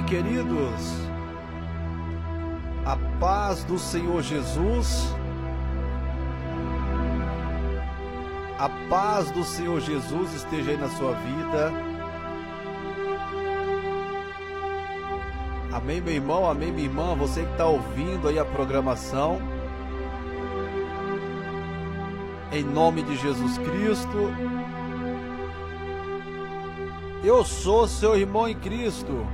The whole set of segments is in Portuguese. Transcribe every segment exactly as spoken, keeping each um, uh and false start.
Amém, queridos. A paz do Senhor Jesus. A paz do Senhor Jesus esteja aí na sua vida. Amém, meu irmão, amém, minha irmã. Você que está ouvindo aí a programação. Em nome de Jesus Cristo. Eu sou seu irmão em Cristo,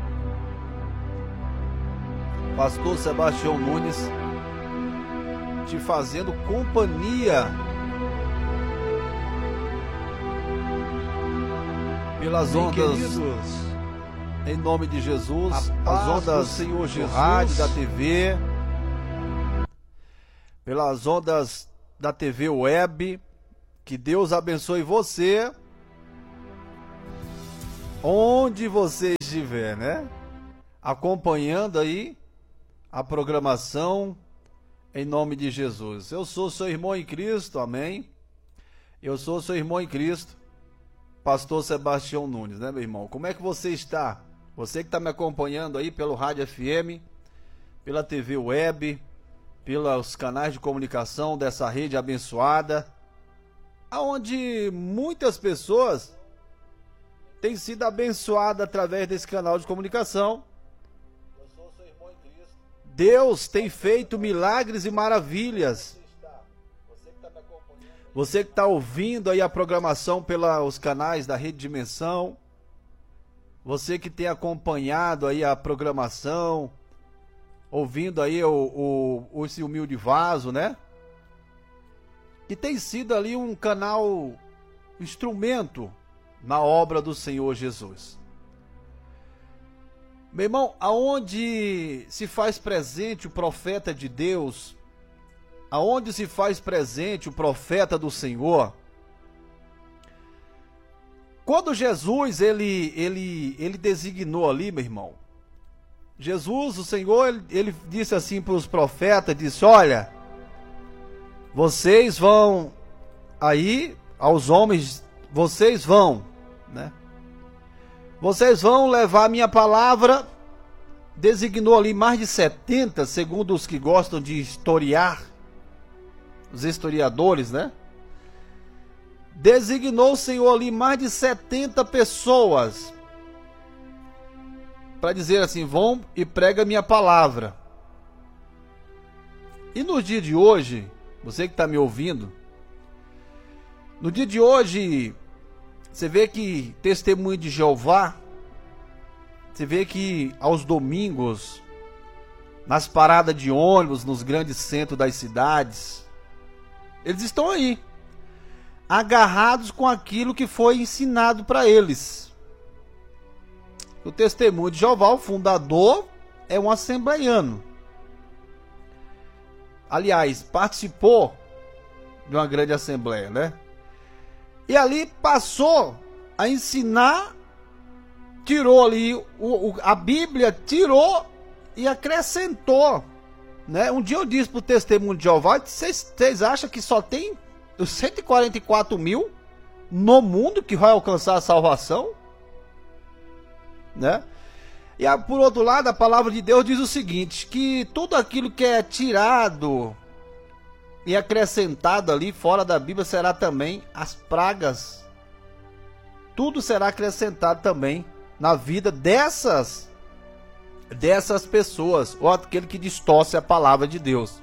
Pastor Sebastião Nunes, te fazendo companhia pelas Bem, ondas, queridos, em nome de Jesus, a as paz ondas do Senhor do Jesus, rádio, da T V, pelas ondas da T V Web. Que Deus abençoe você, onde você estiver, né? Acompanhando aí a programação, em nome de Jesus. Eu sou seu irmão em Cristo, amém? Eu sou seu irmão em Cristo, Pastor Sebastião Nunes, né, meu irmão? Como é que você está? Você que está me acompanhando aí pelo Rádio F M, pela T V Web, pelos canais de comunicação dessa rede abençoada, aonde muitas pessoas têm sido abençoadas através desse canal de comunicação. Eu sou seu irmão em Cristo. Deus tem feito milagres e maravilhas. Você que está ouvindo aí a programação pelos canais da Rede Dimensão, você que tem acompanhado aí a programação, ouvindo aí o, o, esse humilde vaso, né? Que tem sido ali um canal, instrumento na obra do Senhor Jesus. Meu irmão, aonde se faz presente o profeta de Deus, aonde se faz presente o profeta do Senhor, quando Jesus, ele, ele, ele designou ali, meu irmão, Jesus, o Senhor, ele, ele disse assim para os profetas, disse, olha, vocês vão aí, aos homens, vocês vão, né? Vocês vão levar a minha palavra, designou ali mais de setenta, segundo os que gostam de historiar, os historiadores, né? Designou o Senhor ali mais de setenta pessoas, para dizer assim, vão e prega a minha palavra. E no dia de hoje, você que está me ouvindo, no dia de hoje, você vê que Testemunho de Jeová, você vê que aos domingos, nas paradas de ônibus, nos grandes centros das cidades, eles estão aí, agarrados com aquilo que foi ensinado para eles. O Testemunho de Jeová, o fundador, é um assembleiano. Aliás, participou de uma grande assembleia, né? E ali passou a ensinar, tirou ali, o, o, a Bíblia tirou e acrescentou, né? Um dia eu disse para o Testemunho de Jeová, vocês acham que só tem os cento e quarenta e quatro mil no mundo que vai alcançar a salvação? Né? E por outro lado, a palavra de Deus diz o seguinte, que tudo aquilo que é tirado e acrescentado ali fora da Bíblia será também as pragas. Tudo será acrescentado também na vida dessas dessas pessoas, ou aquele que distorce a palavra de Deus.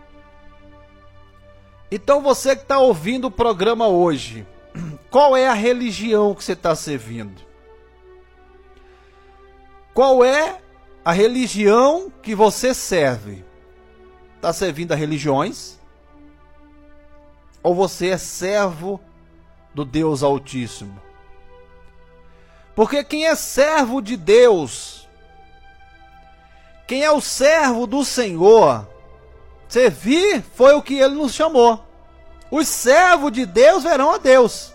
Então você que está ouvindo o programa hoje, qual é a religião que você está servindo? Qual é a religião que você serve? Está servindo a religiões? Ou você é servo do Deus Altíssimo? Porque quem é servo de Deus, quem é o servo do Senhor, servir foi o que ele nos chamou. Os servos de Deus verão a Deus.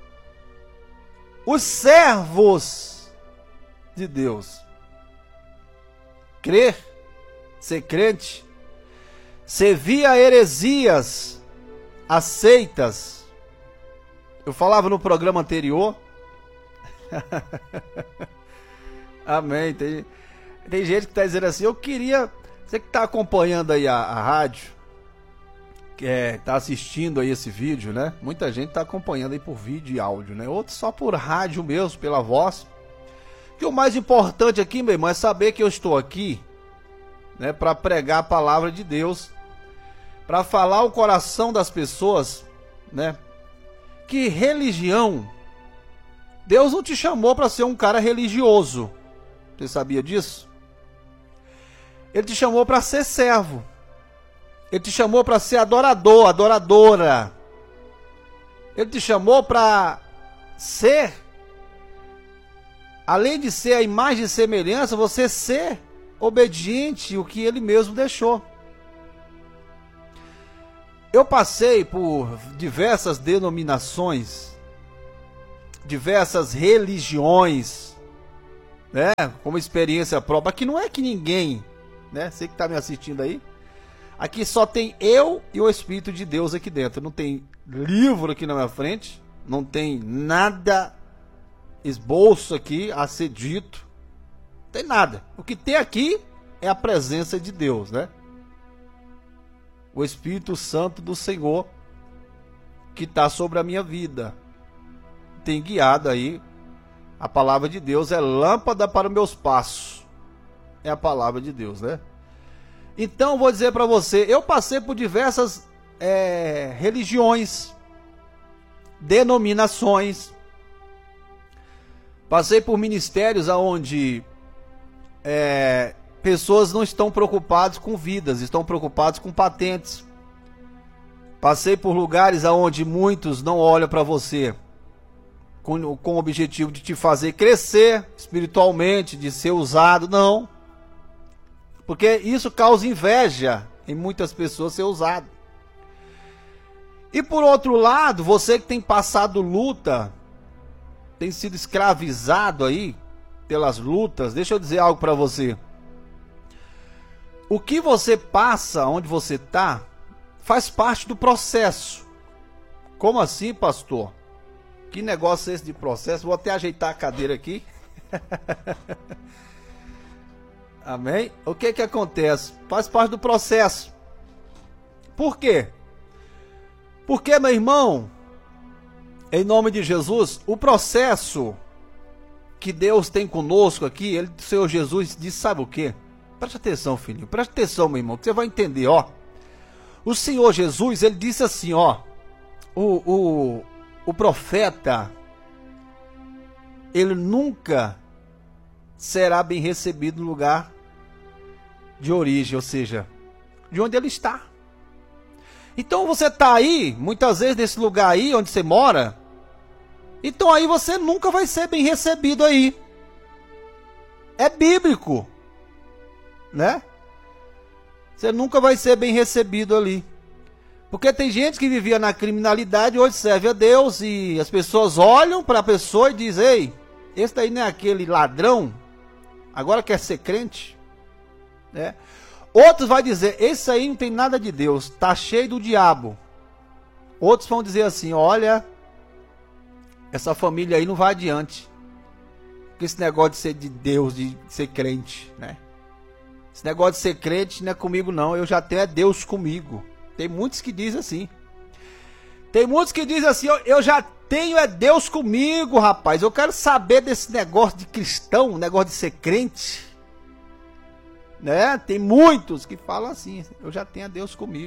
Os servos de Deus. Crer, ser crente, servir a heresias, a seitas. Eu falava no programa anterior. Amém. Tem... Tem gente que está dizendo assim, eu queria... Você que está acompanhando aí a, a rádio, que é, tá assistindo aí esse vídeo, né? Muita gente está acompanhando aí por vídeo e áudio, né? Outros só por rádio mesmo, pela voz. Que o mais importante aqui, meu irmão, é saber que eu estou aqui, né, para pregar a palavra de Deus, para falar o coração das pessoas, né? Que religião, Deus não te chamou para ser um cara religioso. Você sabia disso? Ele te chamou para ser servo. Ele te chamou para ser adorador, adoradora. Ele te chamou para ser, além de ser a imagem e semelhança, você ser obediente ao que ele mesmo deixou. Eu passei por diversas denominações, diversas religiões, né, como experiência própria. Aqui não é que ninguém, né, você que está me assistindo aí, aqui só tem eu e o Espírito de Deus aqui dentro. Não tem livro aqui na minha frente, não tem nada esboço aqui a ser dito, não tem nada. O que tem aqui é a presença de Deus, né? O Espírito Santo do Senhor que está sobre a minha vida, tem guiado aí. A palavra de Deus é lâmpada para os meus passos, é a palavra de Deus, né? Então vou dizer para você, eu passei por diversas é, religiões, denominações, passei por ministérios onde é, pessoas não estão preocupadas com vidas, estão preocupadas com patentes. Passei por lugares onde muitos não olham para você com, com o objetivo de te fazer crescer espiritualmente, de ser usado, não. Porque isso causa inveja em muitas pessoas ser usado. E por outro lado, você que tem passado luta, tem sido escravizado aí pelas lutas, deixa eu dizer algo para você. O que você passa, onde você está, faz parte do processo. Como assim, pastor? Que negócio é esse de processo? Vou até ajeitar a cadeira aqui. Amém? O que que acontece? Faz parte do processo. Por quê? Porque, meu irmão, em nome de Jesus, o processo que Deus tem conosco aqui, ele, o Senhor Jesus disse, sabe o quê? Preste atenção, filhinho, preste atenção, meu irmão, que você vai entender, ó. O Senhor Jesus, ele disse assim, ó, o, o, o profeta, ele nunca será bem recebido no lugar de origem, ou seja, de onde ele está. Então você está aí, muitas vezes nesse lugar aí, onde você mora, então aí você nunca vai ser bem recebido aí. É bíblico, né? Você nunca vai ser bem recebido ali. Porque tem gente que vivia na criminalidade, hoje serve a Deus, e as pessoas olham para a pessoa e dizem, ei, esse daí não é aquele ladrão, agora quer ser crente, né? Outros vão dizer, esse aí não tem nada de Deus, tá cheio do diabo. Outros vão dizer assim, olha, essa família aí não vai adiante, porque esse negócio de ser de Deus, de ser crente, né? Esse negócio de ser crente não é comigo não, eu já tenho é Deus comigo. Tem muitos que dizem assim. Tem muitos que dizem assim, eu, eu já tenho é Deus comigo, rapaz. Eu quero saber desse negócio de cristão, negócio de ser crente. Né? Tem muitos que falam assim, eu já tenho a Deus comigo.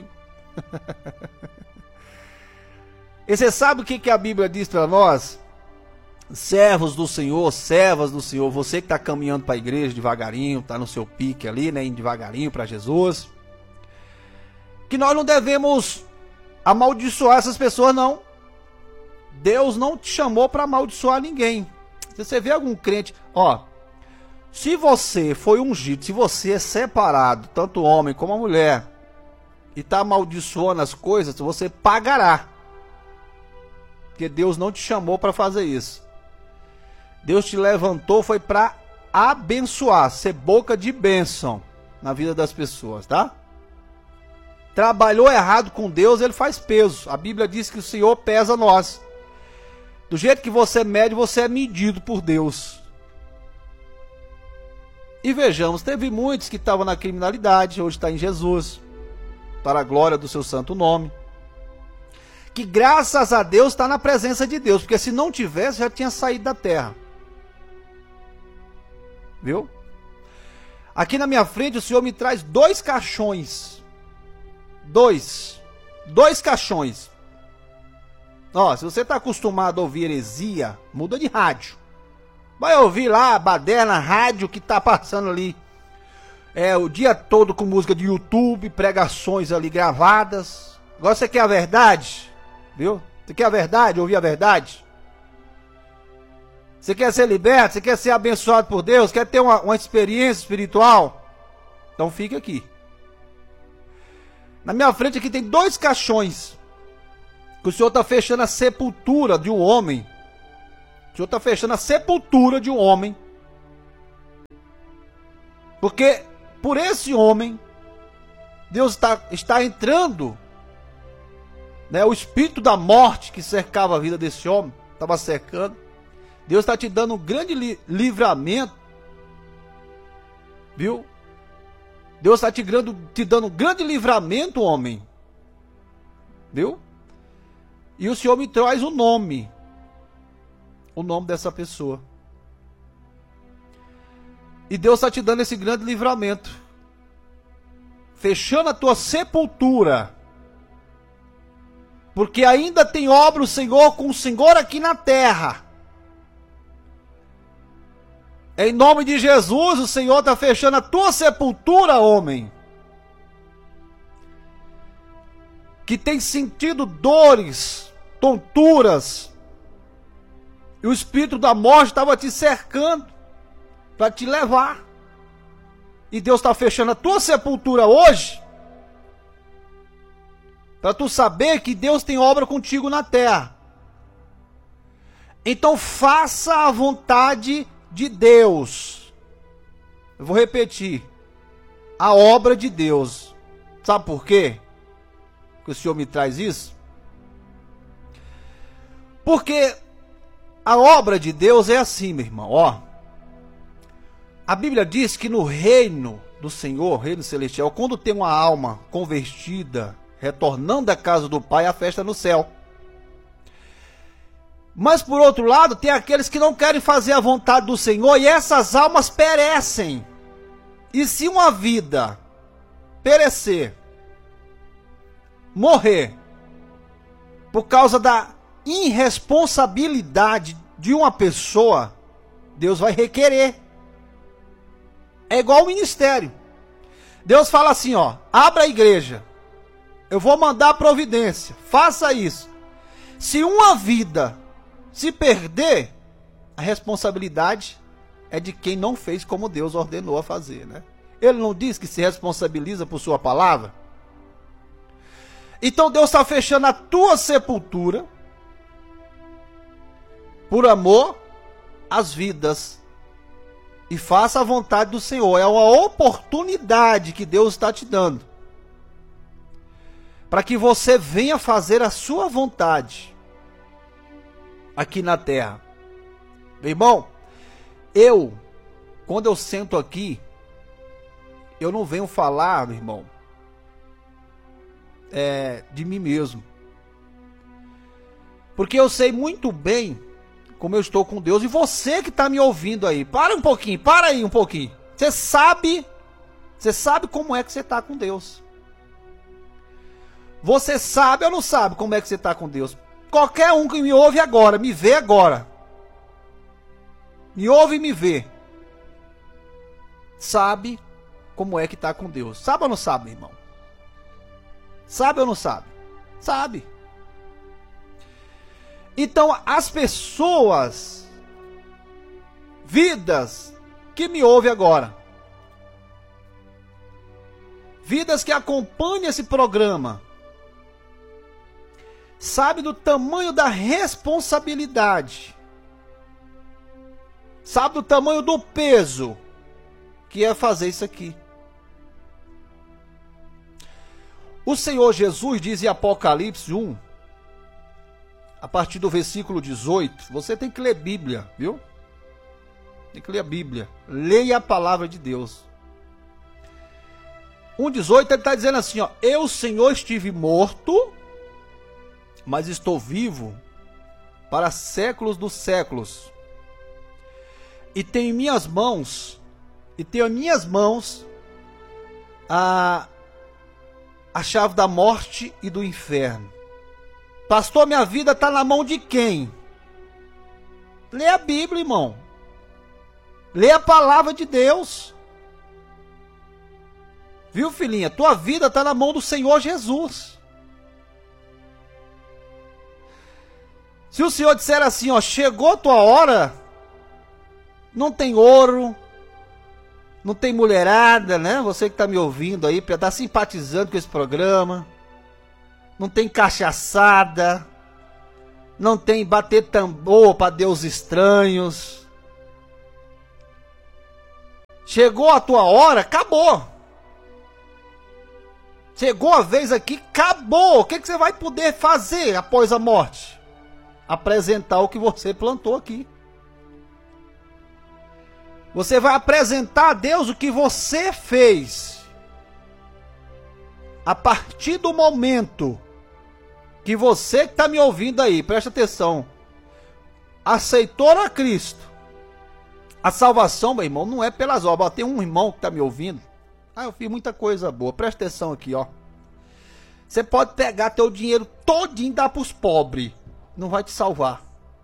E você sabe o que, que a Bíblia diz para nós? Servos do Senhor, servas do Senhor, você que está caminhando para a igreja devagarinho, está no seu pique ali, né, indo devagarinho para Jesus, que nós não devemos amaldiçoar essas pessoas, não. Deus não te chamou para amaldiçoar ninguém. Se você vê algum crente, ó, se você foi ungido, se você é separado, tanto homem como a mulher, e está amaldiçoando as coisas, você pagará. Porque Deus não te chamou para fazer isso. Deus te levantou foi para abençoar, ser boca de bênção na vida das pessoas, tá? Trabalhou errado com Deus, ele faz peso. A Bíblia diz que o Senhor pesa nós. Do jeito que você mede, você é medido por Deus. E vejamos, teve muitos que estavam na criminalidade, hoje está em Jesus, para a glória do seu santo nome. Que graças a Deus está na presença de Deus, porque se não tivesse, já tinha saído da terra. Viu? Aqui na minha frente o Senhor me traz dois caixões. Dois. Dois caixões. Ó, se você está acostumado a ouvir heresia, muda de rádio. Vai ouvir lá a baderna rádio que está passando ali. É, o dia todo com música de YouTube, pregações ali gravadas. Agora você quer a verdade? Viu? Você quer a verdade? Ouvir a verdade? Você quer ser liberto? Você quer ser abençoado por Deus? Quer ter uma, uma experiência espiritual? Então fique aqui. Na minha frente aqui tem dois caixões. Que o Senhor está fechando a sepultura de um homem. O Senhor está fechando a sepultura de um homem. Porque por esse homem, Deus está, está entrando. Né, o espírito da morte que cercava a vida desse homem, estava cercando. Deus está te dando um grande li livramento. Viu? Deus está te, te dando um grande livramento, homem. Viu? E o Senhor me traz o nome. O nome dessa pessoa. E Deus está te dando esse grande livramento. Fechando a tua sepultura. Porque ainda tem obra o Senhor com o Senhor aqui na terra. Em nome de Jesus, o Senhor está fechando a tua sepultura, homem. Que tem sentido dores, tonturas. E o espírito da morte estava te cercando para te levar. E Deus está fechando a tua sepultura hoje. Para tu saber que Deus tem obra contigo na terra. Então faça a vontade de Deus. Eu vou repetir. A obra de Deus. Sabe por quê que o Senhor me traz isso? Porque a obra de Deus é assim, meu irmão. Ó, a Bíblia diz que no reino do Senhor, reino celestial, quando tem uma alma convertida, retornando da casa do Pai, a festa no céu. Mas por outro lado, tem aqueles que não querem fazer a vontade do Senhor e essas almas perecem. E se uma vida perecer, morrer, por causa da irresponsabilidade de uma pessoa, Deus vai requerer. É igual o ministério. Deus fala assim, ó, abra a igreja. Eu vou mandar a providência. Faça isso. Se uma vida se perder, a responsabilidade é de quem não fez como Deus ordenou a fazer, né? Ele não diz que se responsabiliza por sua palavra? Então Deus está fechando a tua sepultura por amor às vidas. E faça a vontade do Senhor. É uma oportunidade que Deus está te dando para que você venha fazer a sua vontade aqui na terra. Meu irmão, eu, quando eu sento aqui, eu não venho falar, meu irmão, é, de mim mesmo. Porque eu sei muito bem como eu estou com Deus. E você que está me ouvindo aí, para um pouquinho, para aí um pouquinho. Você sabe, você sabe como é que você está com Deus. Você sabe ou não sabe como é que você está com Deus? Qualquer um que me ouve agora, me vê agora. Me ouve e me vê. Sabe como é que está com Deus. Sabe ou não sabe, meu irmão? Sabe ou não sabe? Sabe. Então, as pessoas, vidas que me ouvem agora, vidas que acompanham esse programa, sabe do tamanho da responsabilidade, sabe do tamanho do peso que é fazer isso aqui. O Senhor Jesus diz em Apocalipse um, a partir do versículo dezoito, você tem que ler Bíblia, viu? Tem que ler a Bíblia. Leia a palavra de Deus. um dezoito ele está dizendo assim, ó, eu, Senhor, estive morto, mas estou vivo para séculos dos séculos. E tenho em minhas mãos, e tenho em minhas mãos a, a chave da morte e do inferno. Pastor, minha vida está na mão de quem? Lê a Bíblia, irmão. Lê a palavra de Deus. Viu, filhinha? Tua vida está na mão do Senhor Jesus. Se o Senhor disser assim, ó, chegou a tua hora, não tem ouro, não tem mulherada, né? Você que está me ouvindo aí, está simpatizando com esse programa, não tem cachaçada, não tem bater tambor para Deus estranhos. Chegou a tua hora, acabou. Chegou a vez aqui, acabou. O que, que você vai poder fazer após a morte? Apresentar o que você plantou aqui. Você vai apresentar a Deus o que você fez. A partir do momento que você que está me ouvindo aí, presta atenção, aceitou a Cristo, a salvação, meu irmão, não é pelas obras. Tem um irmão que está me ouvindo. Ah, eu fiz muita coisa boa. Presta atenção aqui, ó. Você pode pegar teu dinheiro todinho e dar para os pobres. Não vai te salvar.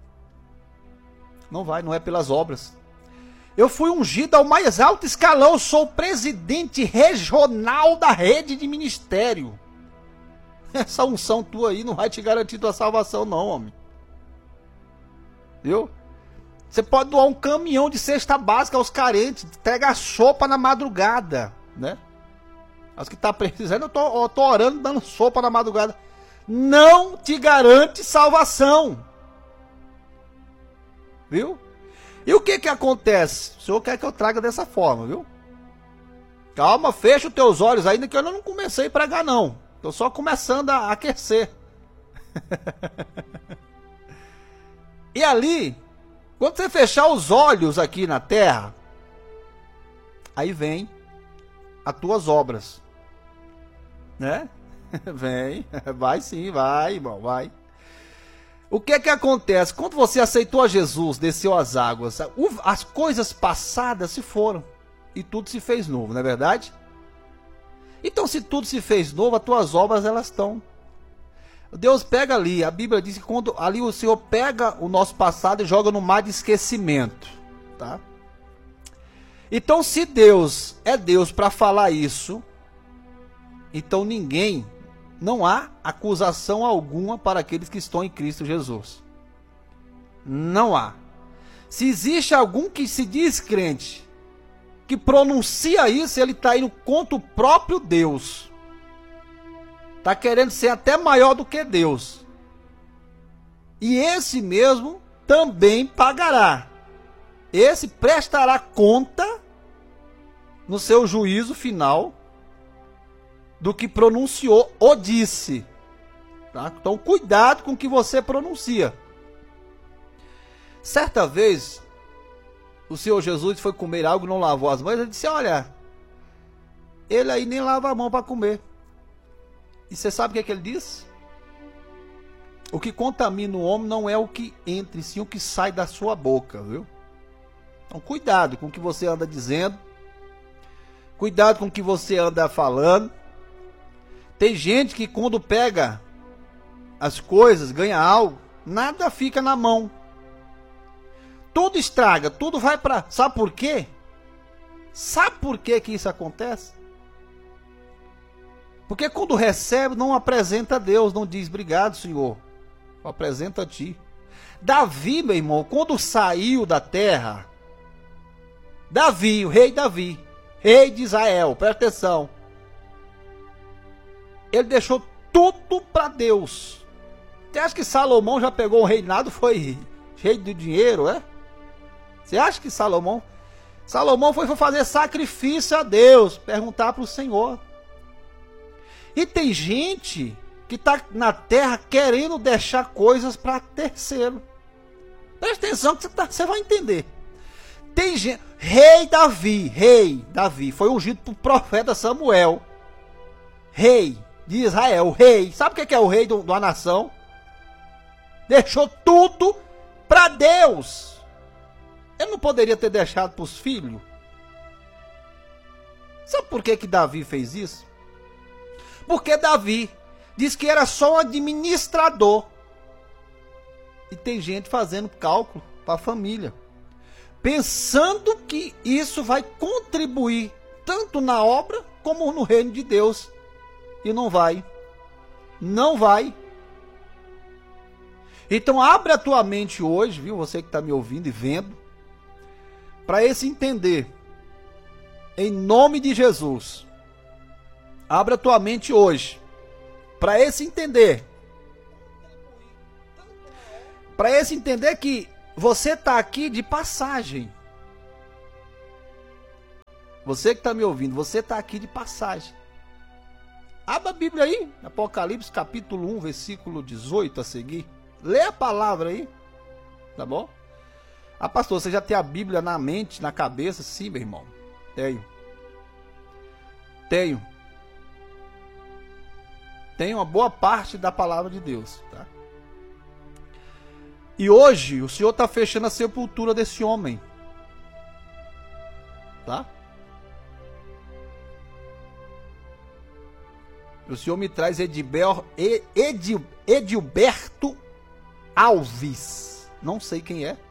Não vai, não é pelas obras. Eu fui ungido ao mais alto escalão. Eu sou o presidente regional da rede de ministério. Essa unção tua aí não vai te garantir tua salvação, não, homem. Viu? Você pode doar um caminhão de cesta básica aos carentes, entregar sopa na madrugada, né? As que tá precisando, eu tô, eu tô orando, dando sopa na madrugada. Não te garante salvação. Viu? E o que que acontece? O Senhor quer que eu traga dessa forma, viu? Calma, fecha os teus olhos ainda que eu não comecei a pregar, não. Tô só começando a aquecer. E ali, quando você fechar os olhos aqui na terra, aí vem as tuas obras, né? Vem, vai sim, vai, irmão, vai. O que é que acontece? Quando você aceitou a Jesus, desceu as águas, as coisas passadas se foram e tudo se fez novo, não é verdade? Então, se tudo se fez novo, as tuas obras elas estão. Deus pega ali, a Bíblia diz que quando ali o Senhor pega o nosso passado e joga no mar de esquecimento, tá? Então, se Deus é Deus para falar isso, então ninguém, não há acusação alguma para aqueles que estão em Cristo Jesus. Não há. Se existe algum que se diz crente, que pronuncia isso, ele está indo contra o próprio Deus. Está querendo ser até maior do que Deus. E esse mesmo também pagará. Esse prestará conta no seu juízo final do que pronunciou ou disse. Tá? Então cuidado com o que você pronuncia. Certa vez, o Senhor Jesus foi comer algo e não lavou as mãos. Ele disse, olha, ele aí nem lava a mão para comer. E você sabe o que é que ele disse? O que contamina o homem não é o que entra, sim o que sai da sua boca, viu? Então cuidado com o que você anda dizendo. Cuidado com o que você anda falando. Tem gente que quando pega as coisas, ganha algo, nada fica na mão. Tudo estraga, tudo vai para... Sabe por quê? Sabe por quê que isso acontece? Porque quando recebe, não apresenta a Deus, não diz, obrigado, Senhor. Apresenta a ti. Davi, meu irmão, quando saiu da terra, Davi, o rei Davi, rei de Israel, presta atenção, ele deixou tudo para Deus. Você acha que Salomão já pegou o reinado, foi cheio de dinheiro, é? Você acha que Salomão... Salomão foi fazer sacrifício a Deus, perguntar para o Senhor. E tem gente que está na terra querendo deixar coisas para terceiro. Presta atenção que você, tá, você vai entender. Tem gente, rei Davi, rei Davi, foi ungido por profeta Samuel, rei de Israel, rei, sabe o que é o rei de uma nação? Deixou tudo para Deus. Ele não poderia ter deixado para os filhos? Sabe por que que Davi fez isso? Porque Davi disse que era só um administrador. E tem gente fazendo cálculo para a família, pensando que isso vai contribuir tanto na obra como no reino de Deus. E não vai. Não vai. Então abre a tua mente hoje, viu? Você que está me ouvindo e vendo, para esse entender. Em nome de Jesus. Abre a tua mente hoje, para esse entender. Para esse entender que você está aqui de passagem. Você que está me ouvindo, você está aqui de passagem. Abra a Bíblia aí, Apocalipse capítulo um, versículo dezoito a seguir. Lê a palavra aí, tá bom? Ah, pastor, você já tem a Bíblia na mente, na cabeça? Sim, meu irmão. Tenho. Tenho. Tenho uma boa parte da palavra de Deus, tá? E hoje o Senhor está fechando a sepultura desse homem, tá? O Senhor me traz Edibel, Ed, Edilberto Alves. Não sei quem é.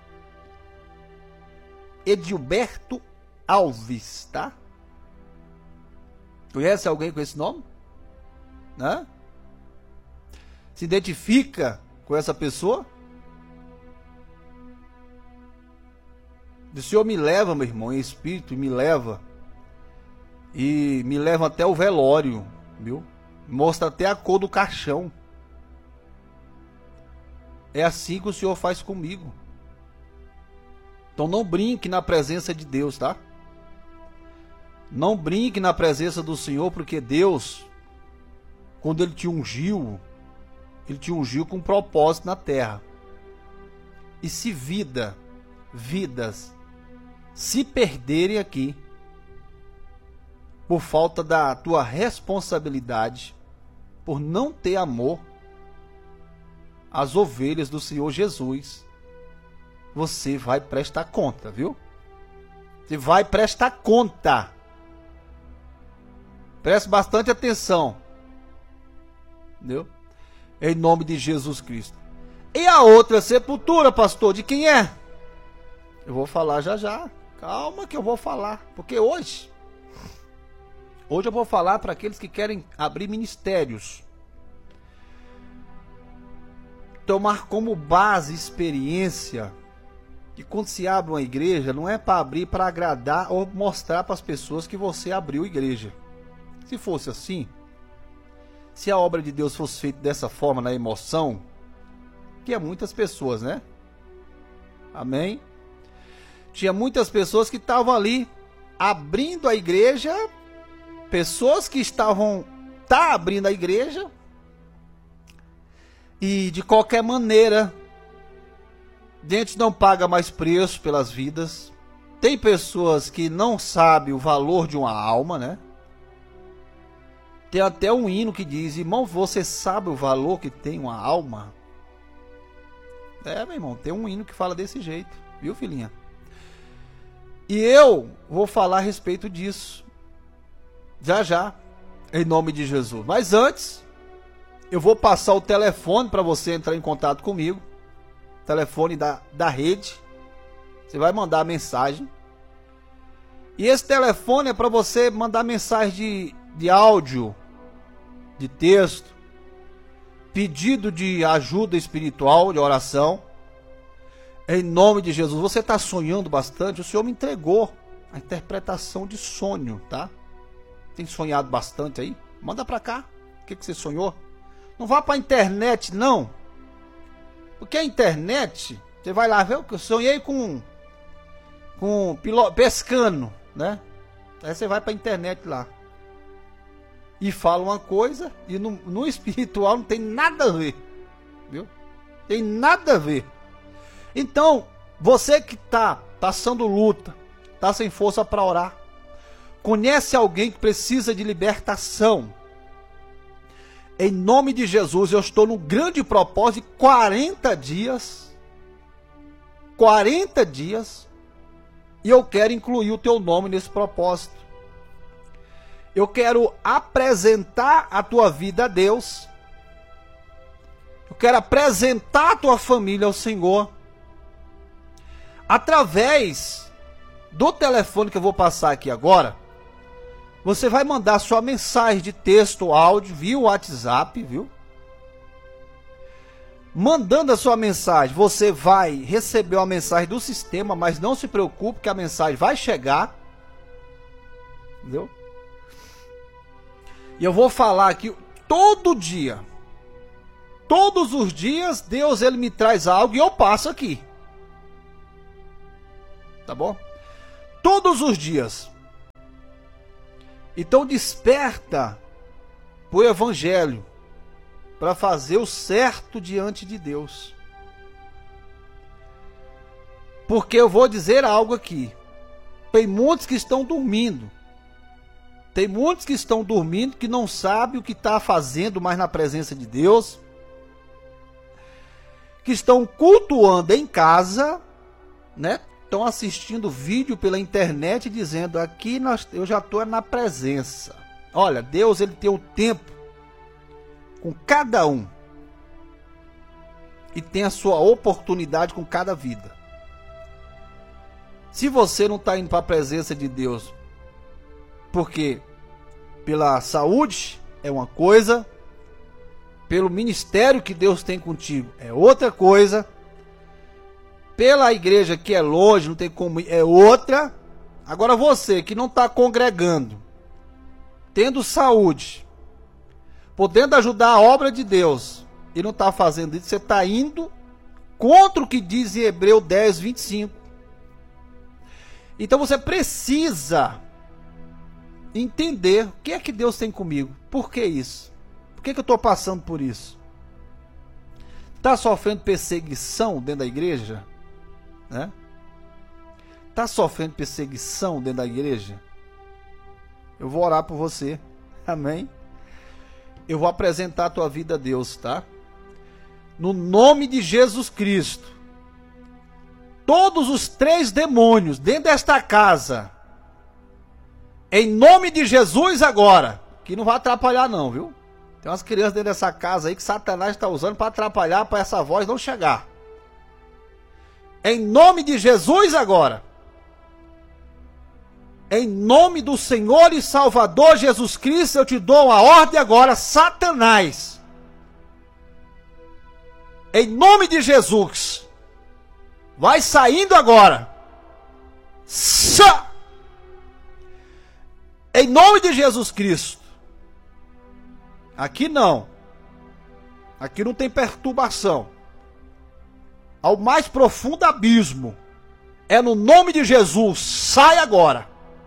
Edilberto Alves, tá? Conhece alguém com esse nome? Né? Se identifica com essa pessoa? O Senhor me leva, meu irmão, em espírito, me leva. E me leva até o velório, viu? Mostra até a cor do caixão. É assim que o Senhor faz comigo. Então não brinque na presença de Deus, tá? Não brinque na presença do Senhor, porque Deus, quando Ele te ungiu, Ele te ungiu com um propósito na terra. E se vida, vidas, se perderem aqui, por falta da tua responsabilidade, por não ter amor às ovelhas do Senhor Jesus, você vai prestar conta, viu? Você vai prestar conta. Preste bastante atenção, entendeu? Em nome de Jesus Cristo. E a outra sepultura, pastor, de quem é? Eu vou falar já já. Calma que eu vou falar, porque hoje Hoje eu vou falar para aqueles que querem abrir ministérios. Tomar como base experiência que quando se abre uma igreja, não é para abrir para agradar ou mostrar para as pessoas que você abriu igreja. Se fosse assim, se a obra de Deus fosse feita dessa forma, na emoção, que é muitas pessoas, né? Amém? Tinha muitas pessoas que estavam ali abrindo a igreja, pessoas que estavam tá abrindo a igreja e de qualquer maneira, gente não paga mais preço pelas vidas. Tem pessoas que não sabem o valor de uma alma, né? Tem até um hino que diz: irmão, você sabe o valor que tem uma alma? É, meu irmão, tem um hino que fala desse jeito, viu, filhinha? E eu vou falar a respeito disso já já, em nome de Jesus. Mas antes, eu vou passar o telefone para você entrar em contato comigo. Telefone da, da rede. Você vai mandar a mensagem. E esse telefone é para você mandar mensagem de, de áudio, de texto, pedido de ajuda espiritual, de oração. Em nome de Jesus. Você está sonhando bastante? O Senhor me entregou a interpretação de sonho, tá? Tem sonhado bastante aí? Manda pra cá. O que, que você sonhou? Não vá pra internet, não. Porque a internet, você vai lá ver o que eu sonhei com com piloto, pescando, né? Aí você vai pra internet lá e fala uma coisa e no, no espiritual não tem nada a ver, viu? Tem nada a ver. Então, você que tá passando luta, está sem força para orar, conhece alguém que precisa de libertação, em nome de Jesus, eu estou num grande propósito de quarenta dias, quarenta dias, e eu quero incluir o teu nome nesse propósito. Eu quero apresentar a tua vida a Deus, eu quero apresentar a tua família ao Senhor, através do telefone que eu vou passar aqui agora. Você vai mandar sua mensagem de texto, áudio, via WhatsApp, viu? Mandando a sua mensagem, você vai receber uma mensagem do sistema, mas não se preocupe que a mensagem vai chegar. Entendeu? E eu vou falar aqui todo dia. Todos os dias, Deus ele me traz algo e eu passo aqui. Tá bom? Todos os dias. Então desperta o evangelho para fazer o certo diante de Deus. Porque eu vou dizer algo aqui. Tem muitos que estão dormindo. Tem muitos que estão dormindo que não sabem o que está fazendo mais na presença de Deus. Que estão cultuando em casa, né? Estão assistindo vídeo pela internet dizendo aqui nós, eu já estou na presença. Olha, Deus ele tem o tempo com cada um e tem a sua oportunidade com cada vida. Se você não está indo para a presença de Deus porque pela saúde é uma coisa, pelo ministério que Deus tem contigo é outra coisa, pela igreja que é longe, não tem como ir, é outra. Agora você que não está congregando, tendo saúde, podendo ajudar a obra de Deus, e não está fazendo isso, você está indo contra o que diz em Hebreus dez, vinte e cinco. Então você precisa entender o que é que Deus tem comigo. Por que isso? Por que, que eu estou passando por isso? Está sofrendo perseguição dentro da igreja? Né? Tá sofrendo perseguição dentro da igreja? Eu vou orar por você, amém? Eu vou apresentar a tua vida a Deus, tá? No nome de Jesus Cristo, todos os três demônios dentro desta casa, em nome de Jesus agora, que não vai atrapalhar não, viu? Tem umas crianças dentro dessa casa aí que Satanás está usando para atrapalhar, para essa voz não chegar. Em nome de Jesus agora. Em nome do Senhor e Salvador Jesus Cristo, eu te dou uma ordem agora, Satanás. Em nome de Jesus. Vai saindo agora. Sa! Em nome de Jesus Cristo. Aqui não. Aqui não tem perturbação. Ao mais profundo abismo. É no nome de Jesus. Sai agora.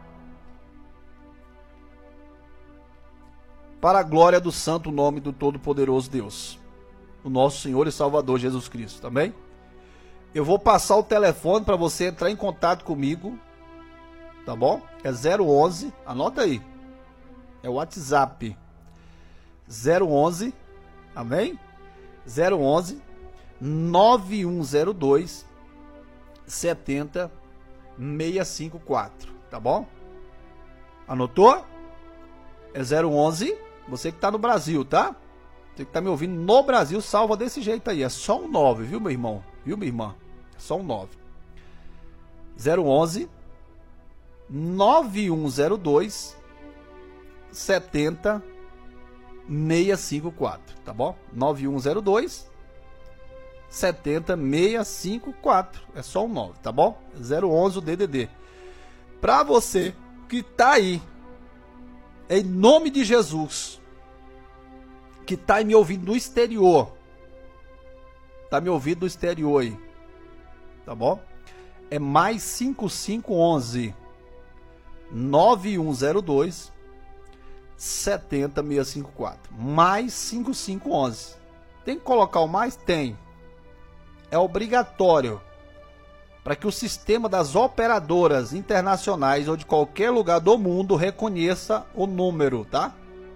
Para a glória do santo nome do Todo-Poderoso Deus. O nosso Senhor e Salvador Jesus Cristo. Amém? Eu vou passar o telefone para você entrar em contato comigo. Tá bom? É zero onze. Anota aí. É o WhatsApp. zero onze. Amém? zero onze. nove um zero dois sete zero seis cinco quatro, tá bom? Anotou? É zero onze, você que tá no Brasil, tá? Você que tá me ouvindo no Brasil, salva desse jeito aí, é só um nove, viu meu irmão? Viu minha irmã? É só um nove. zero onze nove um zero dois sete zero seis cinco quatro, tá bom? nove um zero dois sete zero seis cinco quatro. É só um nove, tá bom? zero onze o D D D. Pra você que tá aí, em nome de Jesus, que tá me ouvindo do exterior, tá me ouvindo do exterior aí, tá bom? É mais cinco cinco um um nove um zero dois sete zero seis cinco quatro. Mais cinco cinco um um. Tem que colocar o mais? Tem. É obrigatório. para que o sistema das operadoras internacionais ou de qualquer lugar do mundo reconheça o número, tá?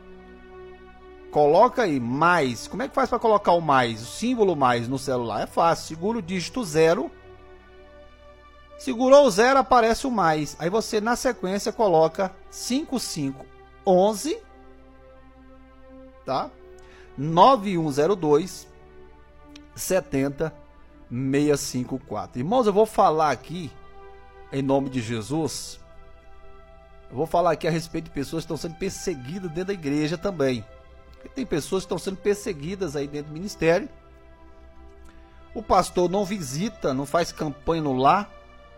Coloca aí, mais. Como é que faz para colocar o mais? O símbolo mais no celular? É fácil. Segura o dígito zero. Segurou o zero, aparece o mais. Aí você, na sequência, coloca cinco cinco um um, tá? nove um zero dois sete zero seis cinco quatro. Irmãos, eu vou falar aqui, em nome de Jesus, eu vou falar aqui a respeito de pessoas que estão sendo perseguidas dentro da igreja também. Porque tem pessoas que estão sendo perseguidas aí dentro do ministério. O pastor não visita, não faz campanha no lar.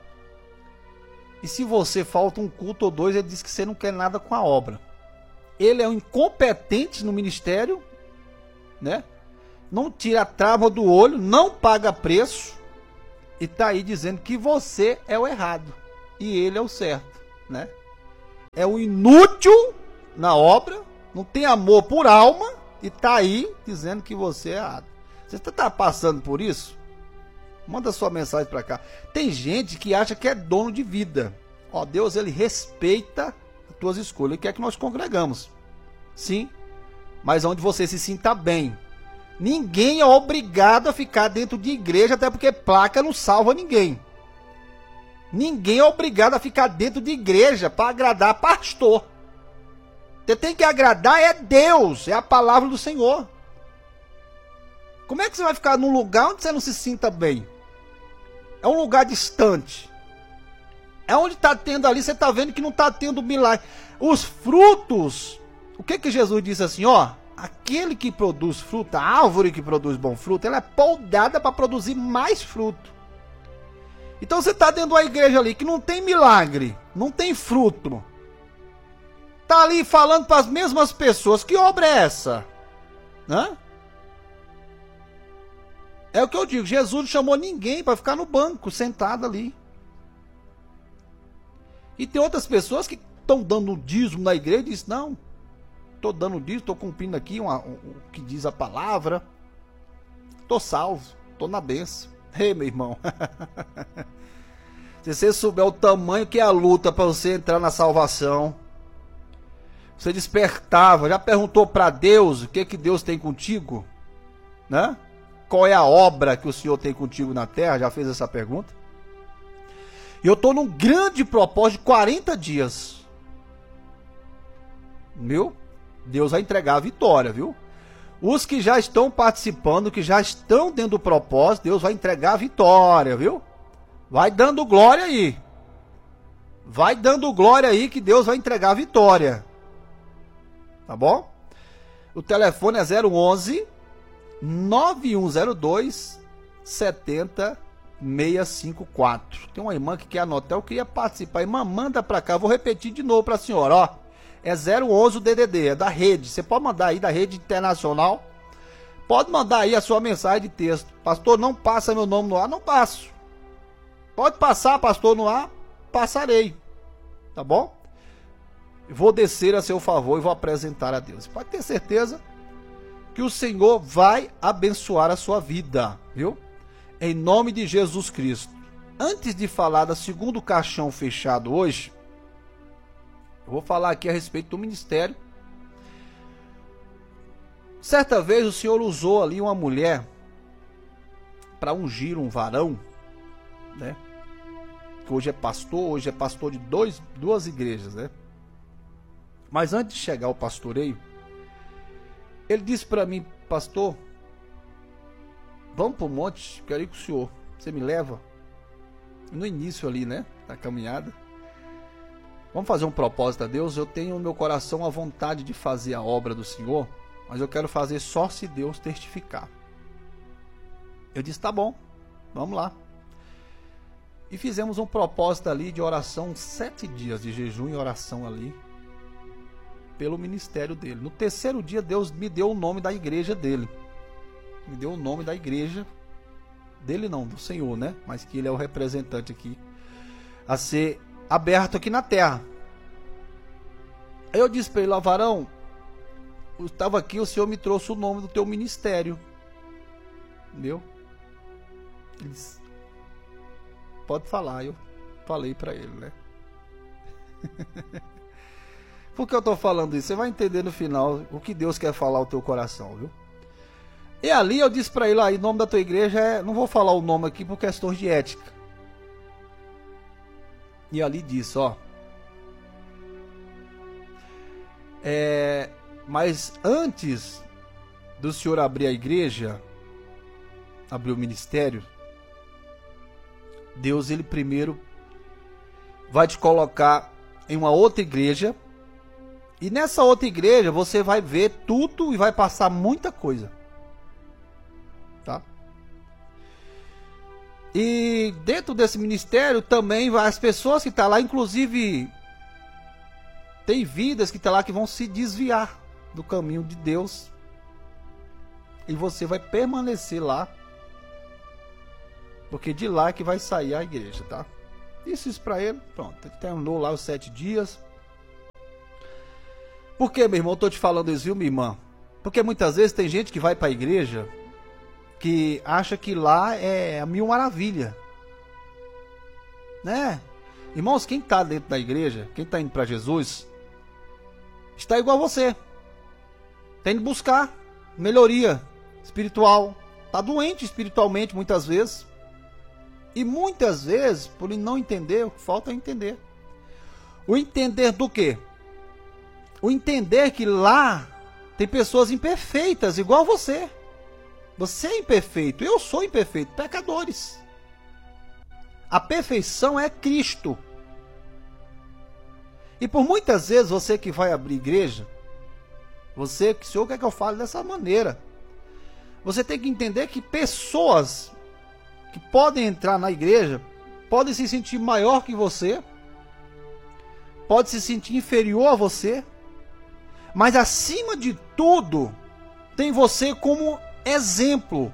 E se você falta um culto ou dois, ele diz que você não quer nada com a obra. Ele é um incompetente no ministério, né? Não tira a trava do olho, não paga preço. E tá aí dizendo que você é o errado. E ele é o certo, né? É o inútil na obra, não tem amor por alma. E tá aí dizendo que você é errado. Você tá passando por isso? Manda sua mensagem para cá. Tem gente que acha que é dono de vida. Ó, Deus, ele respeita as tuas escolhas. Ele quer que nós congregamos. Sim, mas onde você se sinta bem. Ninguém é obrigado a ficar dentro de igreja, até porque placa não salva ninguém. Ninguém é obrigado a ficar dentro de igreja para agradar pastor. Você tem que agradar é Deus, é a palavra do Senhor. Como é que você vai ficar num lugar onde você não se sinta bem? É um lugar distante. É onde está tendo ali, você está vendo que não está tendo milagre. Os frutos, o que que Jesus disse assim, ó? Aquele que produz fruto, a árvore que produz bom fruto, ela é podada para produzir mais fruto. Então você está dentro de uma igreja ali que não tem milagre, não tem fruto. Está ali falando para as mesmas pessoas, que obra é essa? Né? É o que eu digo, Jesus não chamou ninguém para ficar no banco, sentado ali. E tem outras pessoas que estão dando dízimo na igreja e dizem, não, estou dando dízimo, estou cumprindo aqui uma, um, o que diz a palavra, estou salvo, estou na bênção. Ei, meu irmão, se você souber o tamanho que é a luta para você entrar na salvação, você despertava, já perguntou para Deus o que, que Deus tem contigo? Né? Qual é a obra que o Senhor tem contigo na terra? Já fez essa pergunta? E eu estou num grande propósito de quarenta dias. Viu? Deus vai entregar a vitória, viu? Os que já estão participando, que já estão dentro do propósito, Deus vai entregar a vitória, viu? Vai dando glória aí. Vai dando glória aí que Deus vai entregar a vitória. Tá bom? O telefone é zero onze, nove um zero dois, sete zero seis cinco quatro. Tem uma irmã que quer anotar, eu queria participar. Irmã, manda pra cá, eu vou repetir de novo pra senhora, ó. É zero onze o D D D, é da rede. Você pode mandar aí da rede internacional. Pode mandar aí a sua mensagem de texto. Pastor, não passa meu nome no ar? Não passo. Pode passar, pastor, no ar? Passarei. Tá bom? Vou descer a seu favor e vou apresentar a Deus. Pode ter certeza que o Senhor vai abençoar a sua vida, viu? Em nome de Jesus Cristo. Antes de falar da segundo caixão fechado hoje, eu vou falar aqui a respeito do ministério. Certa vez o Senhor usou ali uma mulher para ungir um varão, né? Que hoje é pastor, hoje é pastor de dois, duas igrejas, né? Mas antes de chegar ao pastoreio, ele disse para mim, pastor, vamos para o monte, quero ir com o senhor, você me leva? No início ali, né, da caminhada, vamos fazer um propósito a Deus. Eu tenho no meu coração a vontade de fazer a obra do Senhor, mas eu quero fazer só se Deus testificar. Eu disse, tá bom, vamos lá. E fizemos um propósito ali de oração, sete dias de jejum e oração ali, pelo ministério dele. No terceiro dia, Deus me deu o nome da igreja dele. Me deu o nome da igreja dele, não, do Senhor, né? Mas que ele é o representante aqui a ser aberto aqui na terra. Aí eu disse para ele, ó, varão, eu estava aqui, o Senhor me trouxe o nome do teu ministério. Entendeu? Ele disse, pode falar. Eu falei para ele, né? Por que eu tô falando isso? Você vai entender no final o que Deus quer falar ao teu coração, viu? E ali eu disse para ele, ah, em nome da tua igreja, é... não vou falar o nome aqui por questões de ética. E ali disse, ó, é, mas antes do senhor abrir a igreja, abrir o ministério, Deus, ele primeiro vai te colocar em uma outra igreja, e nessa outra igreja você vai ver tudo e vai passar muita coisa, tá? E dentro desse ministério também vai as pessoas que estão lá, inclusive tem vidas que estão lá que vão se desviar do caminho de Deus, e você vai permanecer lá, porque de lá é que vai sair a igreja, tá? Disse isso pra ele, pronto, ele terminou lá os sete dias. Por que, meu irmão, eu tô te falando isso, viu, minha irmã? Porque muitas vezes tem gente que vai pra igreja que acha que lá é a mil maravilha, né? Irmãos, quem tá dentro da igreja, quem tá indo pra Jesus, está igual a você, tem que buscar melhoria espiritual, tá doente espiritualmente muitas vezes, e muitas vezes, por não entender, o que falta é entender. O entender do quê? O entender que lá tem pessoas imperfeitas, igual você. Você é imperfeito, eu sou imperfeito, pecadores. A perfeição é Cristo. E por muitas vezes você que vai abrir igreja, você que o senhor quer que eu fale dessa maneira, você tem que entender que pessoas que podem entrar na igreja podem se sentir maior que você, pode se sentir inferior a você, mas acima de tudo tem você como exemplo,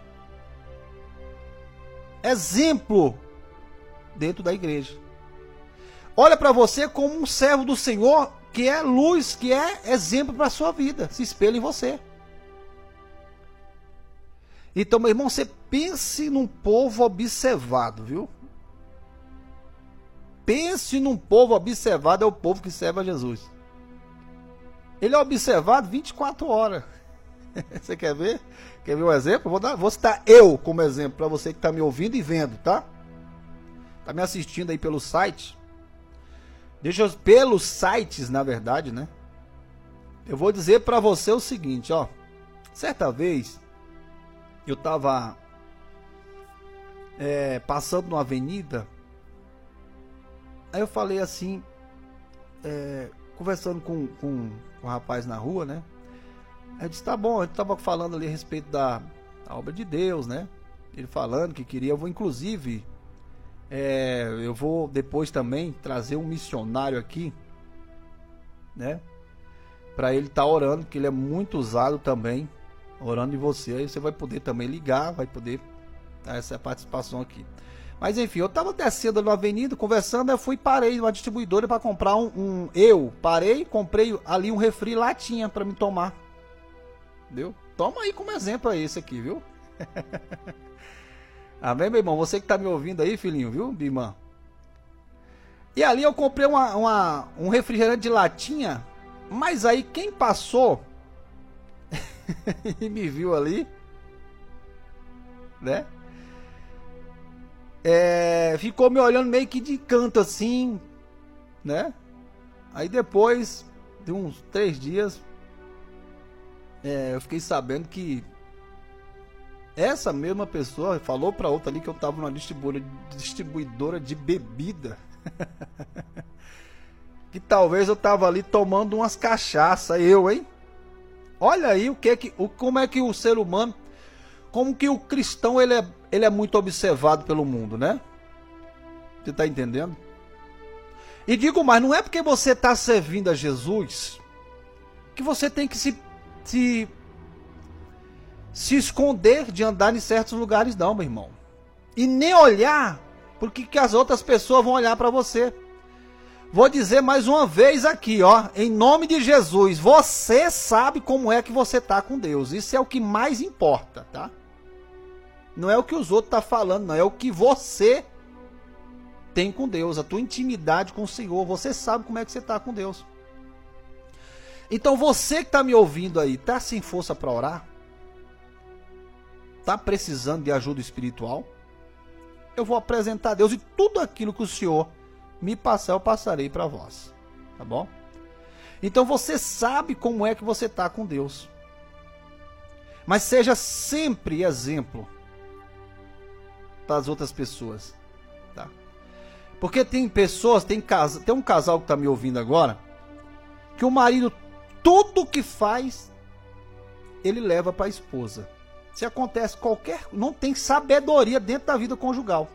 exemplo dentro da igreja. Olha para você como um servo do Senhor, que é luz, que é exemplo para a sua vida, se espelha em você. Então, meu irmão, você pense num povo observado, viu? Pense num povo observado, é o povo que serve a Jesus. Ele é observado vinte e quatro horas. Você quer ver? Quer ver um exemplo? Vou, dar, vou citar eu como exemplo para você que está me ouvindo e vendo, tá? Está me assistindo aí pelo site. Deixa eu, pelos sites, na verdade, né? Eu vou dizer para você o seguinte, ó. Certa vez, eu estava é, passando numa avenida. Aí eu falei assim, é, conversando com, com, com um rapaz na rua, né? Aí eu disse, tá bom, a gente estava falando ali a respeito da, da obra de Deus, né? Ele falando que queria, eu vou inclusive... É, eu vou depois também trazer um missionário aqui, né? Para ele estar tá orando, que ele é muito usado também, orando em você. Aí você vai poder também ligar, vai poder dar essa participação aqui. Mas enfim, eu tava descendo na avenida, conversando, eu fui parei numa distribuidora para comprar um, um... Eu parei, comprei ali um refri latinha para me tomar. Entendeu? Toma aí como exemplo aí esse aqui, viu? Amém, meu irmão? Você que tá me ouvindo aí, filhinho, viu, minha irmã? E ali eu comprei uma, uma, um refrigerante de latinha, mas aí quem passou e me viu ali, né? É, ficou me olhando meio que de canto assim, né? Aí depois de uns três dias, é, eu fiquei sabendo que essa mesma pessoa falou para outra ali que eu tava numa distribuidora, distribuidora de bebida. Que talvez eu tava ali tomando umas cachaças, eu, hein? Olha aí o que que, o, como é que o ser humano, como que o cristão ele é, ele é muito observado pelo mundo, né? Você tá entendendo? E digo mais, não é porque você tá servindo a Jesus que você tem que se se se esconder de andar em certos lugares, não, meu irmão. E nem olhar porque que as outras pessoas vão olhar para você. Vou dizer mais uma vez aqui, ó, em nome de Jesus, você sabe como é que você tá com Deus. Isso é o que mais importa, tá? Não é o que os outros tá falando, não, é o que você tem com Deus, a tua intimidade com o Senhor. Você sabe como é que você está com Deus. Então você que está me ouvindo aí, está sem força para orar? Está precisando de ajuda espiritual? Eu vou apresentar a Deus e tudo aquilo que o Senhor me passar, eu passarei para vós. Tá bom? Então você sabe como é que você está com Deus. Mas seja sempre exemplo para as outras pessoas. Tá? Porque tem pessoas, tem, casa, tem um casal que está me ouvindo agora, que o marido, tudo que faz, ele leva para a esposa. Se acontece qualquer... Não tem sabedoria dentro da vida conjugal.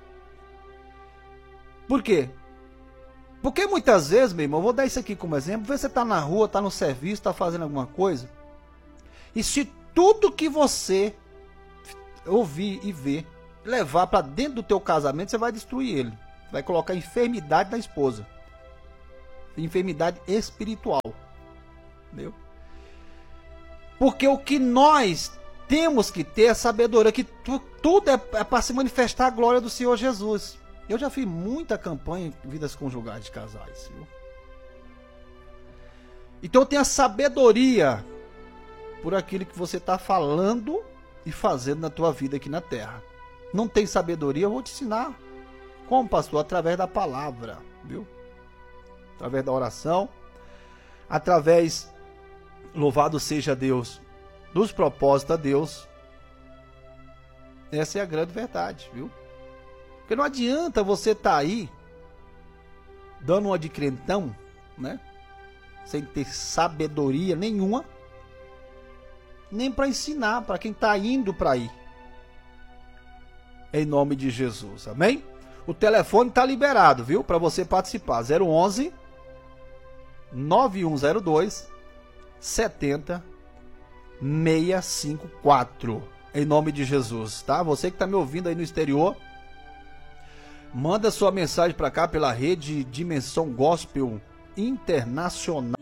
Por quê? Porque muitas vezes, meu irmão, eu vou dar isso aqui como exemplo. Você está na rua, está no serviço, está fazendo alguma coisa. E se tudo que você ouvir e ver levar para dentro do teu casamento, você vai destruir ele. Vai colocar enfermidade na esposa. Enfermidade espiritual. Entendeu? Porque o que nós temos que ter é sabedoria, que tu, tudo é, é para se manifestar a glória do Senhor Jesus. Eu já fiz muita campanha em vidas conjugais de casais. Viu? Então tenha sabedoria por aquilo que você está falando e fazendo na tua vida aqui na terra. Não tem sabedoria, eu vou te ensinar. Como, pastor? Através da palavra, viu? Através da oração, através, louvado seja Deus, dos propósitos a Deus. Essa é a grande verdade, viu? Porque não adianta você estar tá aí dando uma de crentão, né? Sem ter sabedoria nenhuma, nem para ensinar para quem está indo para aí. Em nome de Jesus, amém? O telefone está liberado, viu? Para você participar. zero onze, nove um zero dois, sete zero seis cinco quatro. Em nome de Jesus, tá? Você que está me ouvindo aí no exterior, manda sua mensagem para cá pela rede Dimensão Gospel Internacional.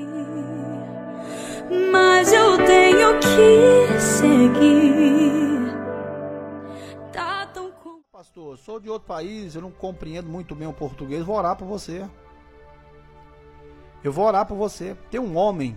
Mas eu tenho que seguir. Tá tão com... Pastor, eu sou de outro país, eu não compreendo muito bem o português. Vou orar por você. Eu vou orar por você. Tem um homem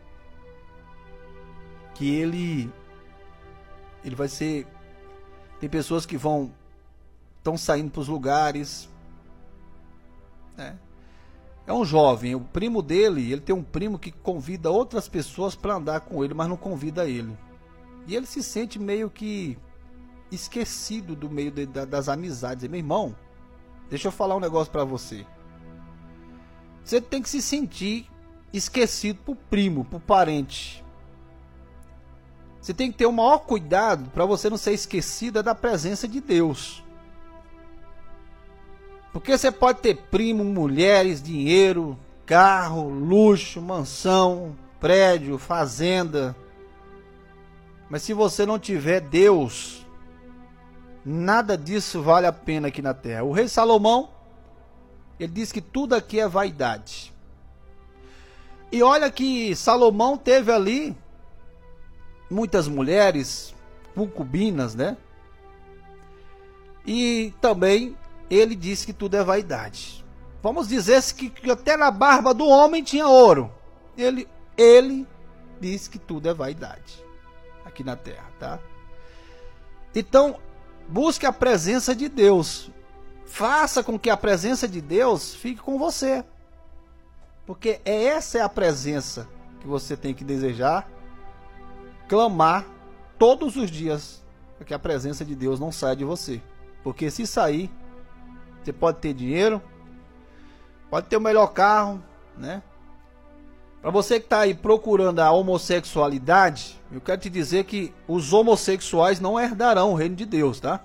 que ele ele vai ser, tem pessoas que vão estão saindo para os lugares, né? É um jovem, o primo dele, ele tem um primo que convida outras pessoas para andar com ele, mas não convida ele. E ele se sente meio que esquecido do meio de, da, das amizades. Meu irmão, deixa eu falar um negócio para você. Você tem que se sentir esquecido pro primo, pro parente. Você tem que ter o maior cuidado para você não ser esquecido da presença de Deus. Porque você pode ter primo, mulheres, dinheiro, carro, luxo, mansão, prédio, fazenda. Mas se você não tiver Deus, nada disso vale a pena aqui na terra. O rei Salomão, ele diz que tudo aqui é vaidade. E olha que Salomão teve ali muitas mulheres, concubinas, né? E também ele disse que tudo é vaidade. Vamos dizer que, que até na barba do homem tinha ouro. Ele, ele disse que tudo é vaidade aqui na terra, tá? Então, busque a presença de Deus. Faça com que a presença de Deus fique com você. Porque essa é a presença que você tem que desejar, clamar todos os dias, para que a presença de Deus não saia de você. Porque se sair, você pode ter dinheiro, pode ter o melhor carro, né? Para você que está aí procurando a homossexualidade, eu quero te dizer que os homossexuais não herdarão o reino de Deus, tá?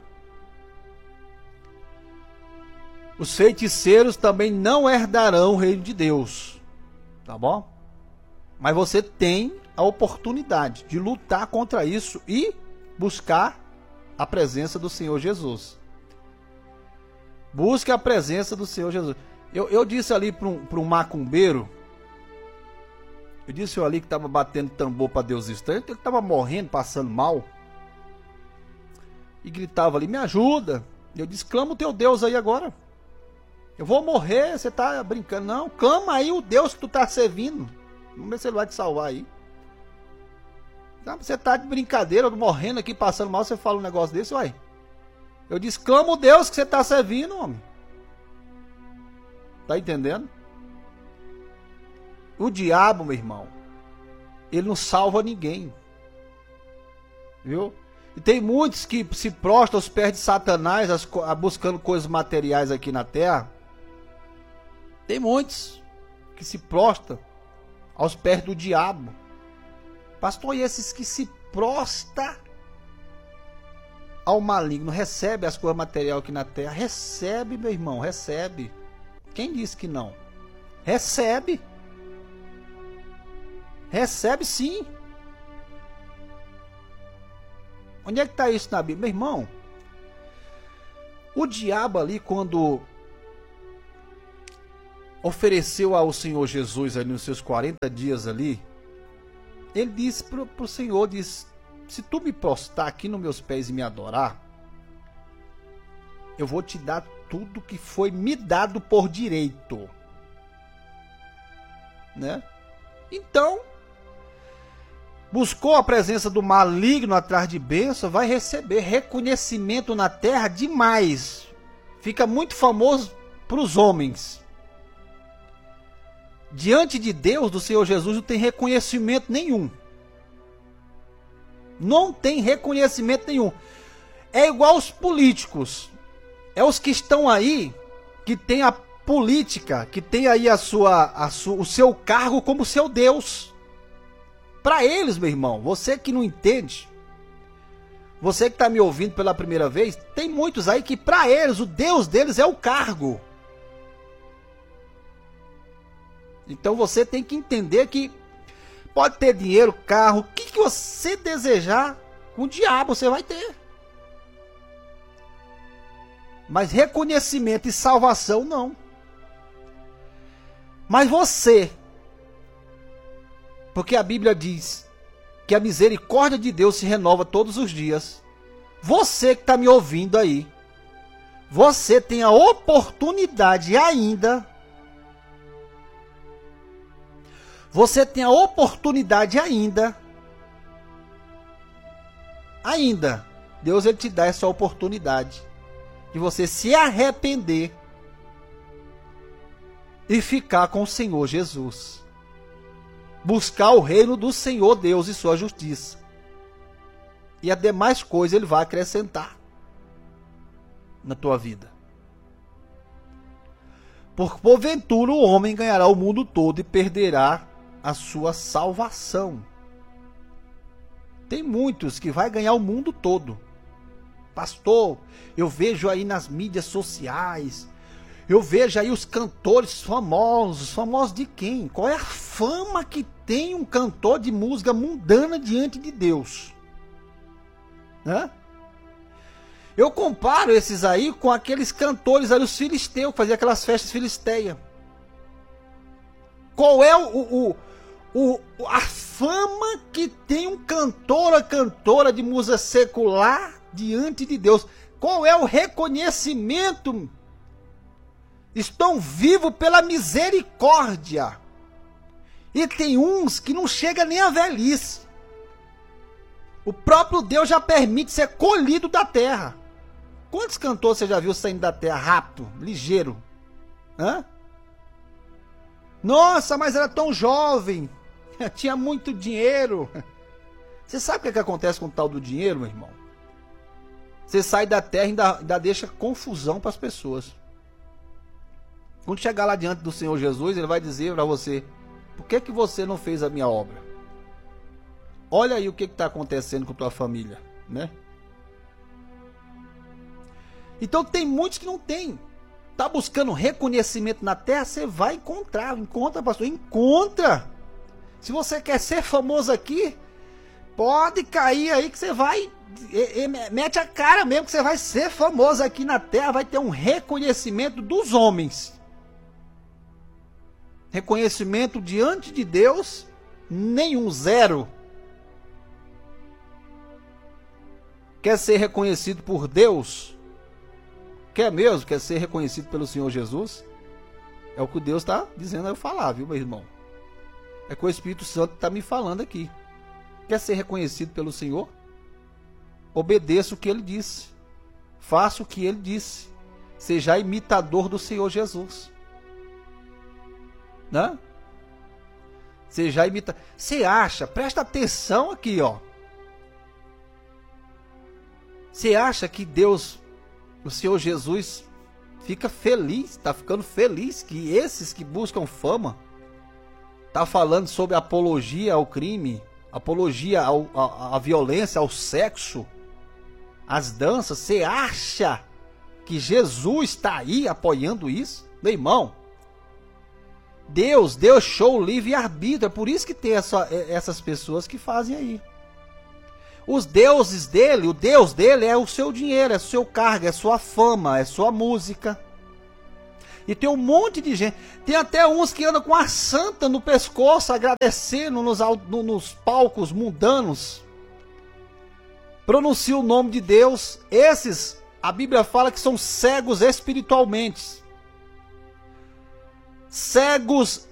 Os feiticeiros também não herdarão o reino de Deus, tá bom? Mas você tem a oportunidade de lutar contra isso e buscar a presença do Senhor Jesus. Busque a presença do Senhor Jesus. Eu, eu disse ali para um, para um macumbeiro, eu disse eu ali que estava batendo tambor para Deus estranho, ele estava morrendo, passando mal, e gritava ali, me ajuda. Eu disse, clama o teu Deus aí agora. Eu vou morrer, você tá brincando. Não, clama aí o Deus que tu tá servindo. Vamos ver se ele vai te salvar aí. Você tá de brincadeira, morrendo aqui, passando mal, você fala um negócio desse, uai. Eu disse, clama o Deus que você tá servindo, homem. Tá entendendo? O diabo, meu irmão, ele não salva ninguém. Viu? E tem muitos que se prostram aos pés de Satanás, as, buscando coisas materiais aqui na terra. Tem muitos que se prostram aos pés do diabo. Pastor, e esses que se prostram ao maligno, recebe as coisas materiais aqui na terra? Recebe, meu irmão, recebe. Quem disse que não? Recebe. Recebe sim. Onde é que está isso na Bíblia? Meu irmão, o diabo ali, quando ofereceu ao Senhor Jesus ali nos seus quarenta dias ali, ele disse para o Senhor, disse, se tu me prostrar aqui nos meus pés e me adorar, eu vou te dar tudo que foi me dado por direito. Né? Então, buscou a presença do maligno atrás de bênção, vai receber reconhecimento na terra demais. Fica muito famoso para os homens. Diante de Deus, do Senhor Jesus, não tem reconhecimento nenhum. Não tem reconhecimento nenhum. É igual os políticos. É os que estão aí, que tem a política, que tem aí a sua, a sua, o seu cargo como seu Deus. Para eles, meu irmão, você que não entende, você que está me ouvindo pela primeira vez, tem muitos aí que para eles, o Deus deles é o cargo. Então você tem que entender que pode ter dinheiro, carro, o que, que você desejar, com o diabo você vai ter. Mas reconhecimento e salvação não. Mas você, porque a Bíblia diz que a misericórdia de Deus se renova todos os dias. Você que está me ouvindo aí, você tem a oportunidade ainda, você tem a oportunidade ainda, ainda, Deus ele te dá essa oportunidade de você se arrepender e ficar com o Senhor Jesus. Buscar o reino do Senhor Deus e sua justiça. E as demais coisas ele vai acrescentar na tua vida. Por porventura o homem ganhará o mundo todo e perderá a sua salvação. Tem muitos que vai ganhar o mundo todo. Pastor, eu vejo aí nas mídias sociais, eu vejo aí os cantores famosos. Famosos de quem? Qual é a fama que tem um cantor de música mundana diante de Deus? Né? Eu comparo esses aí com aqueles cantores aí, os filisteus, que faziam aquelas festas filisteias. Qual é o, o, o, a fama que tem um cantor ou cantora de música secular diante de Deus? Qual é o reconhecimento? Estão vivos pela misericórdia. E tem uns que não chega nem a velhice. O próprio Deus já permite ser colhido da terra. Quantos cantores você já viu saindo da terra rápido, ligeiro? Hã? Nossa, mas era tão jovem. Tinha muito dinheiro. Você sabe o que, é que acontece com o tal do dinheiro, meu irmão? Você sai da terra e ainda, ainda deixa confusão para as pessoas. Quando chegar lá diante do Senhor Jesus, ele vai dizer para você: por que que você não fez a minha obra? Olha aí o que está acontecendo com tua família, né? Então tem muitos que não tem. Tá buscando reconhecimento na terra, você vai encontrar. Encontra, pastor, encontra. Se você quer ser famoso aqui, pode cair aí que você vai, e, e, mete a cara mesmo que você vai ser famoso aqui na terra, vai ter um reconhecimento dos homens. Reconhecimento diante de Deus, nenhum, zero. Quer ser reconhecido por Deus? Quer mesmo? Quer ser reconhecido pelo Senhor Jesus? É o que Deus está dizendo a eu falar, viu, meu irmão? É que o Espírito Santo está me falando aqui. Quer ser reconhecido pelo Senhor? Obedeça o que Ele disse. Faça o que Ele disse. Seja imitador do Senhor Jesus. Né? Seja imitador. Você acha, presta atenção aqui, ó. Você acha que Deus, o Senhor Jesus, fica feliz, está ficando feliz que esses que buscam fama, tá falando sobre apologia ao crime, apologia ao, à, à violência, ao sexo, às danças? Você acha que Jesus está aí apoiando isso? Meu irmão, Deus deixou o livre-arbítrio, é por isso que tem essa, essas pessoas que fazem aí. Os deuses dele, o Deus dele é o seu dinheiro, é o seu cargo, é sua fama, é sua música. E tem um monte de gente, tem até uns que andam com a santa no pescoço, agradecendo nos, nos palcos mundanos. Pronuncia o nome de Deus. Esses, a Bíblia fala que são cegos espiritualmente. Cegos